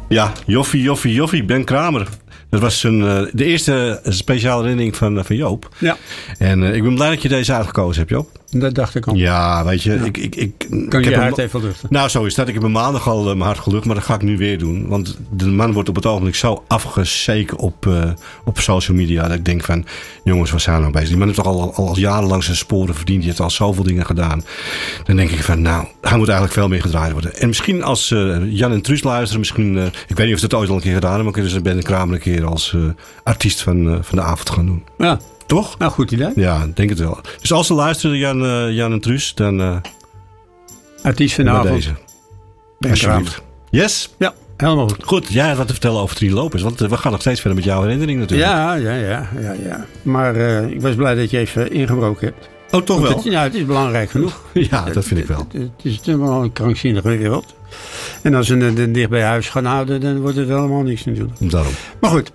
Ja, Joffie, Ben Kramer. Dat was de eerste speciale herinnering van Joop. Ja. En ik ben blij dat je deze uitgekozen hebt, Joop. Dat dacht ik al. Ja, weet je. Ja. Kan je hart even luchten? Nou, zo is dat. Ik heb hem maandag al mijn hart gelucht, maar dat ga ik nu weer doen. Want de man wordt op het ogenblik zo afgezeken op social media. Dat ik denk van, jongens, waar zijn we nou bezig? Die man heeft toch al jarenlang zijn sporen verdiend. Die heeft al zoveel dingen gedaan. Dan denk ik van, nou, hij moet eigenlijk veel meer gedraaid worden. En misschien als Jan en Truus luisteren, misschien, ik weet niet of ze het ooit al een keer gedaan hebben, maar kunnen ze Ben Kramer een keer als artiest van de avond gaan doen. Ja. Toch? Nou, goed idee. Ja, ik denk het wel. Dus als ze luisteren, Jan en Truus, dan... artiest van de avond. Deze. Ben Kramer. Yes? Ja, helemaal goed. Goed, jij had wat te vertellen over Trini Lopez. Want we gaan nog steeds verder met jouw herinnering natuurlijk. Ja. Maar ik was blij dat je even ingebroken hebt. Oh, toch wel? Het is belangrijk genoeg. Ja, dat vind ik wel. Het is wel een krankzinnige wereld. En als ze het dicht bij huis gaan houden, dan wordt het helemaal niks natuurlijk. Daarom. Maar goed.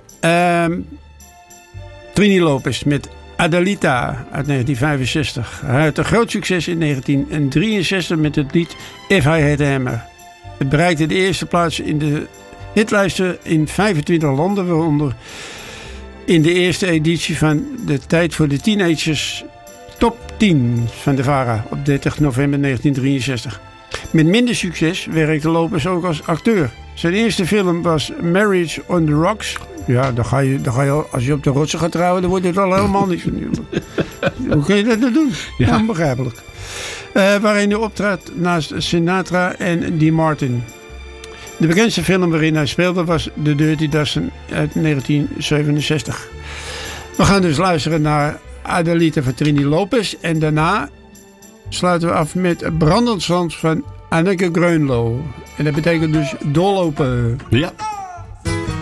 Trini Lopez met Adelita uit 1965. Hij had een groot succes in 1963 met het lied If I Had a Hammer. Het bereikte de eerste plaats in de hitlijsten in 25 landen, waaronder in de eerste editie van de Tijd voor de Teenagers Top 10 van de VARA op 30 november 1963. Met minder succes werkte Lopez ook als acteur. Zijn eerste film was Marriage on the Rocks. Ja, dan ga je als je op de rotsen gaat trouwen, dan wordt het al helemaal niks natuurlijk. Hoe kun je dat nou doen? Ja. Onbegrijpelijk. Waarin hij optrad naast Sinatra en Dean Martin. De bekendste film waarin hij speelde was The Dirty Dozen uit 1967. We gaan dus luisteren naar Adelita van Trini Lopez. En daarna sluiten we af met Brandend Zand van Anneke Greunlo. En dat betekent dus doorlopen. Ja.